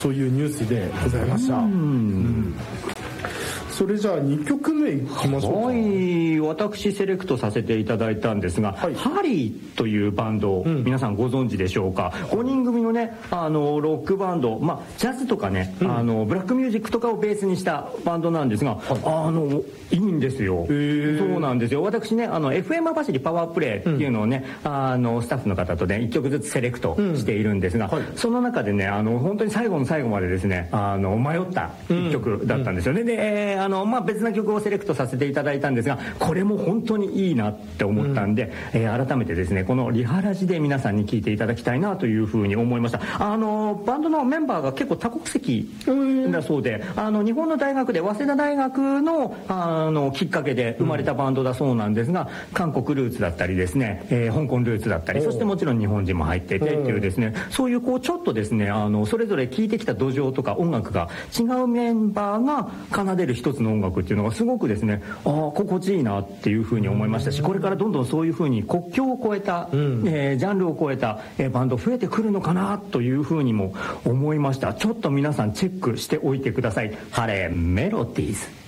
そういうニュースでございました。それじゃあ2曲目いきましょうか。 はい、私セレクトさせていただいたんですが、ハリーというバンドを皆さんご存知でしょうか。5人組のねロックバンド、ジャズとかね、ブラックミュージックとかをベースにしたバンドなんですが、いいんですよ。そうなんですよ。私ねFM 網走パワープレイっていうのをね、スタッフの方とね1曲ずつセレクトしているんですが、その中でね本当に最後の最後までですね迷った1曲だったんですよね。で別な曲をセレクトさせていただいたんですが、これも本当にいいなって思ったんで、改めてですねこのリハラジで皆さんに聴いていただきたいなというふうに思いました。バンドのメンバーが結構多国籍だそうで、日本の大学で早稲田大学のきっかけで生まれたバンドだそうなんですが、韓国ルーツだったりですね、香港ルーツだったり、そしてもちろん日本人も入っていてっていうですね、そういうちょっとですねそれぞれ聴いてきた土壌とか音楽が違うメンバーが奏でる一つの音楽っていうのがすごくですね心地いいなっていうふうに思いましたし、これからどんどんそういうふうに国境を越えた、ジャンルを越えた、バンド増えてくるのかなというふうにも思いました。ちょっと皆さんチェックしておいてください。ハレーメロディーズ。